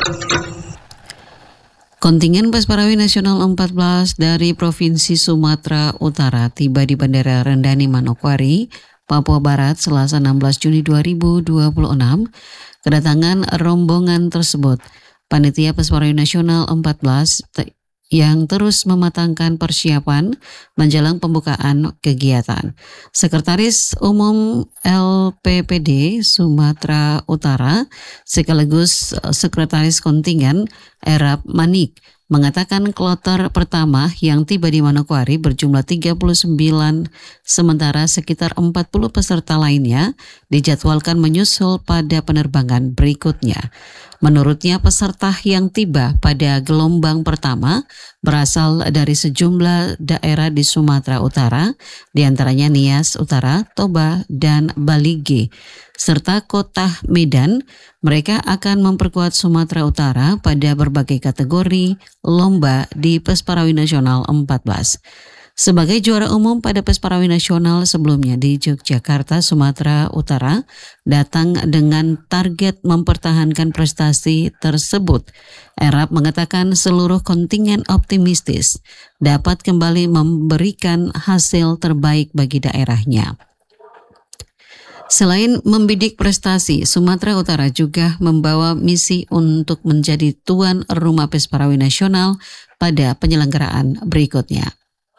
Kontingen Pesparawi Nasional 14 dari Provinsi Sumatera Utara tiba di Bandara Rendani Manokwari, Papua Barat, Selasa 16 Juni 2026. Kedatangan rombongan tersebut, Panitia Pesparawi Nasional 14 yang terus mematangkan persiapan menjelang pembukaan kegiatan. Sekretaris Umum LPPD Sumatera Utara sekaligus Sekretaris Kontingen Erap Manik mengatakan kloter pertama yang tiba di Manokwari berjumlah 39, sementara sekitar 40 peserta lainnya dijadwalkan menyusul pada penerbangan berikutnya. Menurutnya peserta yang tiba pada gelombang pertama berasal dari sejumlah daerah di Sumatera Utara, diantaranya Nias Utara, Toba, dan Balige, serta kota Medan. Mereka akan memperkuat Sumatera Utara pada berbagai kategori lomba di Pesparawi Nasional 14. Sebagai juara umum pada Pesparawi Nasional sebelumnya di Yogyakarta, Sumatera Utara datang dengan target mempertahankan prestasi tersebut. Erap mengatakan seluruh kontingen optimistis dapat kembali memberikan hasil terbaik bagi daerahnya. Selain membidik prestasi, Sumatera Utara juga membawa misi untuk menjadi tuan rumah Pesparawi Nasional pada penyelenggaraan berikutnya.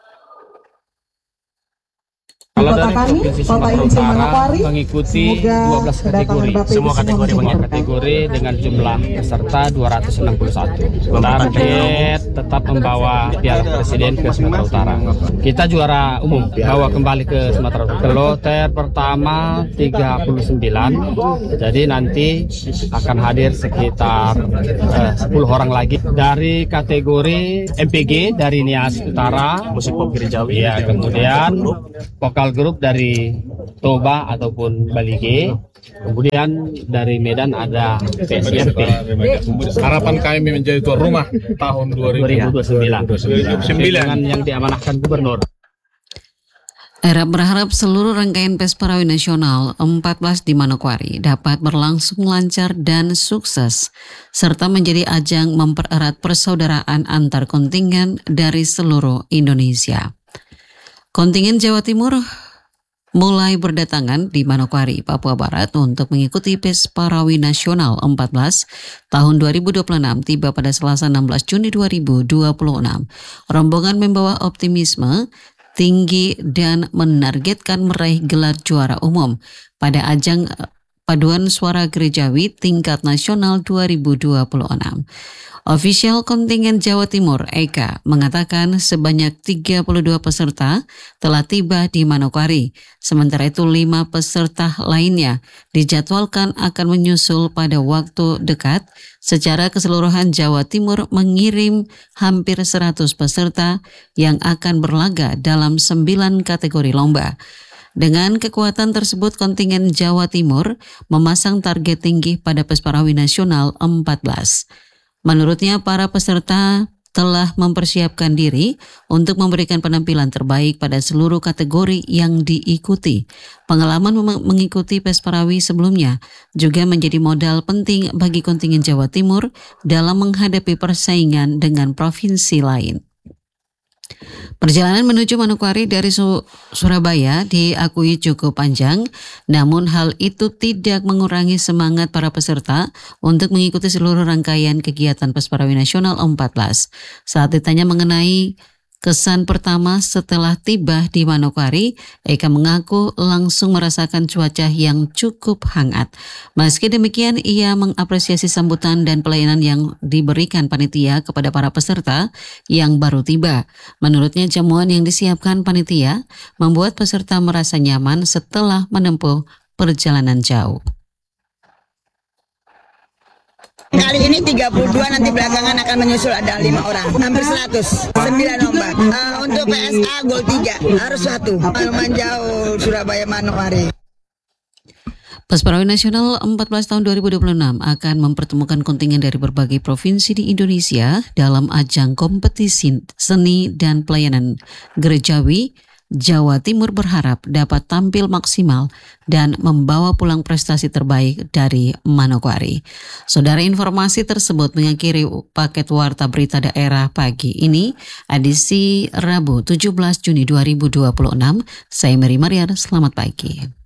Kalau dari Provinsi Sumatera Utara mengikuti 12 kategori, semua kategori dengan jumlah peserta 261. Target tetap membawa Piala Presiden ke Sumatera Utara. Kita juara umum, bawa kembali ke Sumatera Utara. Kloter pertama 39, jadi nanti akan hadir sekitar 10 orang lagi. Dari kategori MPG dari Nias Utara, musik pop gerejawi, ya, kemudian vokal grup dari Toba ataupun Balige, kemudian dari Medan ada PSMP. Harapan kami menjadi tuan rumah tahun 2029 dengan yang diamanahkan gubernur. Erap berharap seluruh rangkaian Pesparawi Nasional 14 di Manokwari dapat berlangsung lancar dan sukses, serta menjadi ajang mempererat persaudaraan antar kontingen dari seluruh Indonesia. Kontingen Jawa Timur mulai berdatangan di Manokwari, Papua Barat untuk mengikuti Pesparawi Nasional 14 tahun 2026 tiba pada Selasa 16 Juni 2026. Rombongan membawa optimisme tinggi dan menargetkan meraih gelar juara umum pada ajang Paduan Suara Gerejawi tingkat nasional 2026. Ofisial kontingen Jawa Timur Eka mengatakan sebanyak 32 peserta telah tiba di Manokwari, sementara itu 5 peserta lainnya dijadwalkan akan menyusul pada waktu dekat. Secara keseluruhan Jawa Timur mengirim hampir 100 peserta yang akan berlaga dalam 9 kategori lomba. Dengan kekuatan tersebut, kontingen Jawa Timur memasang target tinggi pada Pesparawi Nasional 14. Menurutnya, para peserta telah mempersiapkan diri untuk memberikan penampilan terbaik pada seluruh kategori yang diikuti. Pengalaman mengikuti Pesparawi sebelumnya juga menjadi modal penting bagi kontingen Jawa Timur dalam menghadapi persaingan dengan provinsi lain. Perjalanan menuju Manokwari dari Surabaya diakui cukup panjang, namun hal itu tidak mengurangi semangat para peserta untuk mengikuti seluruh rangkaian kegiatan Pesparawi Nasional 14. Saat ditanya mengenai kesan pertama setelah tiba di Manokwari, Eka mengaku langsung merasakan cuaca yang cukup hangat. Meski demikian, ia mengapresiasi sambutan dan pelayanan yang diberikan panitia kepada para peserta yang baru tiba. Menurutnya, jamuan yang disiapkan panitia membuat peserta merasa nyaman setelah menempuh perjalanan jauh. Kali ini 32, nanti belakangan akan menyusul ada 5 orang, hampir 100, 9 lomba. Untuk PSA gol 3, harus 1. Lumayan jauh Surabaya Manokwari. Pesparawi Nasional 14 tahun 2026 akan mempertemukan kontingen dari berbagai provinsi di Indonesia dalam ajang kompetisi seni dan pelayanan gerejawi Jawa Timur berharap dapat tampil maksimal dan membawa pulang prestasi terbaik dari Manokwari. Saudara, informasi tersebut mengakhiri paket Warta Berita Daerah pagi ini, edisi Rabu 17 Juni 2026. Saya Mary Mariar, selamat pagi.